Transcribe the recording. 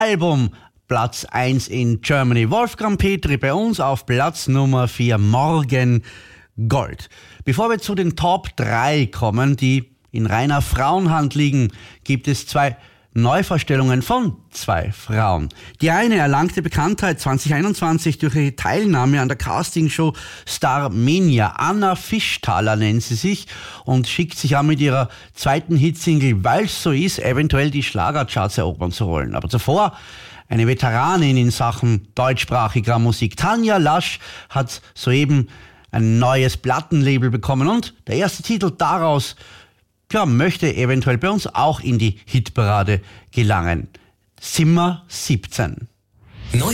Album Platz 1 in Germany. Wolfgang Petri bei uns auf Platz Nummer 4, Morgen Gold. Bevor wir zu den Top 3 kommen, die in reiner Frauenhand liegen, gibt es 2 Neuvorstellungen von 2 Frauen. Die eine erlangte Bekanntheit 2021 durch ihre Teilnahme an der Castingshow Starmania. Anna Fischthaler nennt sie sich und schickt sich an mit ihrer zweiten Hitsingle Weil's so ist, eventuell die Schlagercharts erobern zu wollen. Aber zuvor eine Veteranin in Sachen deutschsprachiger Musik. Tanja Lasch hat soeben ein neues Plattenlabel bekommen und der erste Titel daraus möchte eventuell bei uns auch in die Hitparade gelangen. Zimmer 17.